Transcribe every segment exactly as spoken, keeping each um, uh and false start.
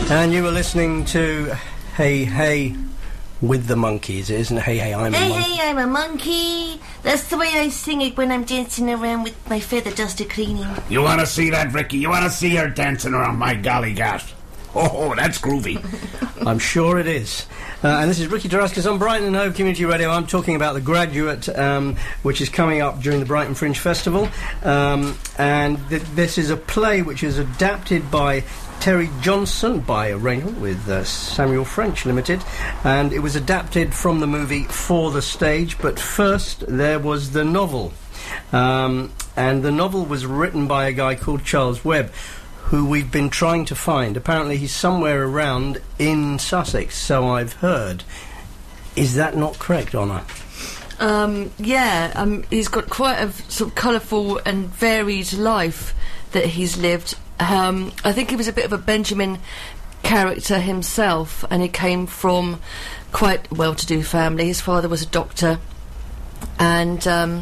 And you were listening to Hey Hey with the Monkees. It isn't Hey Hey, I'm hey, a Monkey. Hey Hey, I'm a monkey. That's the way I sing it when I'm dancing around with my feather duster cleaning. You want to see that, Ricky? You want to see her dancing around my golly gosh? Oh, that's groovy. I'm sure it is. Uh, and this is Ricky Daraskis on Brighton and Hove Community Radio. I'm talking about The Graduate, um, which is coming up during the Brighton Fringe Festival. Um, and th- this is a play which is adapted by Terry Johnson by arrangement with uh, Samuel French Limited, and it was adapted from the movie for the stage. But first there was the novel, um, and the novel was written by a guy called Charles Webb, who we've been trying to find. Apparently he's somewhere around in Sussex, so I've heard. Is that not correct, Honor? Um, yeah, um, he's got quite a sort of colourful and varied life that he's lived. Um, I think he was a bit of a Benjamin character himself, and he came from quite a well-to-do family. His father was a doctor, and um,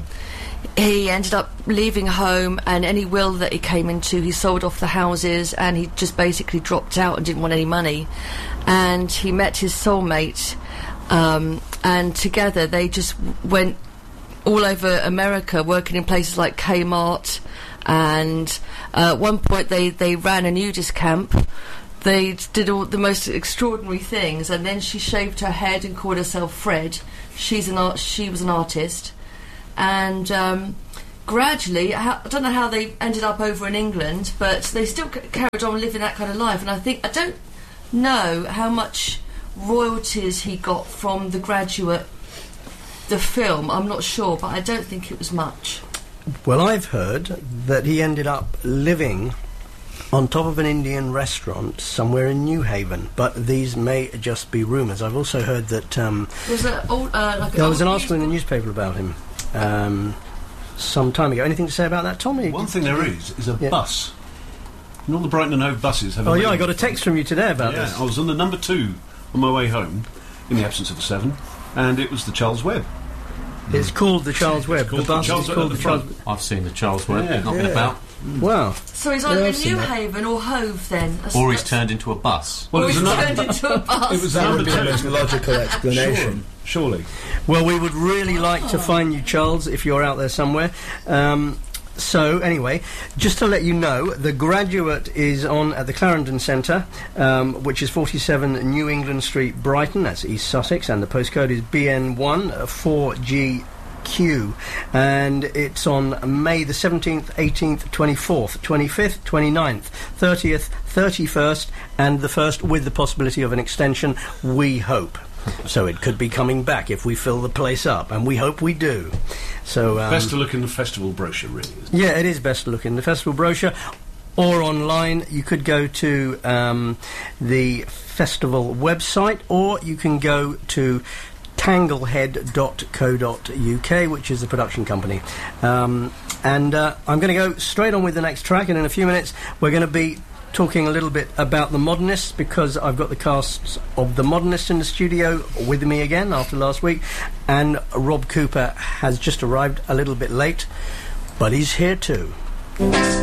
he ended up leaving home, and any will that he came into, he sold off the houses, and he just basically dropped out and didn't want any money. And he met his soulmate, um, and together they just went all over America, working in places like Kmart. And uh, at one point they, they ran a nudist camp. They did all the most extraordinary things, and then she shaved her head and called herself Fred. She's an art. She was an artist, and um, gradually, I don't know how they ended up over in England, but they still c- carried on living that kind of life. And I think I don't know how much royalties he got from The Graduate, the film. I'm not sure, but I don't think it was much. Well, I've heard that he ended up living on top of an Indian restaurant somewhere in New Haven, but these may just be rumours. I've also heard that um, There's a old, uh, like there was an old article in the newspaper about him um, some time ago. Anything to say about that, Tommy? One thing there is is a Yeah. bus. And all the Brighton and Hove buses have. Oh a yeah, I name. got a text from you today about Yeah, this. I was on the number two on my way home, in the absence of the seven, and it was the Charles Webb. It's called the Charles Webb. called The bus the Charles is Webb called at the the Charles. front. I've seen the Charles Webb Yeah. knocking Yeah. about, Wow. So he's Yeah, either I've in seen New that. Haven or Hove then. That's- or he's that's- turned into a bus. Well, or it was he's another- turned into a bus. It was That number would be the two. most logical explanation. Sure, surely. Well, we would really like to find you, Charles, if you're out there somewhere. Um, so, anyway, just to let you know, The Graduate is on at the Clarendon Centre, um, which is forty-seven New England Street, Brighton. That's East Sussex, and the postcode is B N one four G Q. And it's on May the seventeenth, eighteenth, twenty-fourth, twenty-fifth, twenty-ninth, thirtieth, thirty-first, and the first with the possibility of an extension, we hope. So it could be coming back if we fill the place up, and we hope we do. So um, Best to look in the festival brochure, really. Isn't it? yeah, it is best to look in the festival brochure, or online. You could go to um, the festival website, or you can go to tanglehead dot co dot U K, which is the production company. Um, and uh, I'm going to go straight on with the next track, and in a few minutes we're going to be talking a little bit about the Modernists, because I've got the casts of the Modernists in the studio with me again after last week, and Rob Cooper has just arrived a little bit late, but he's here too.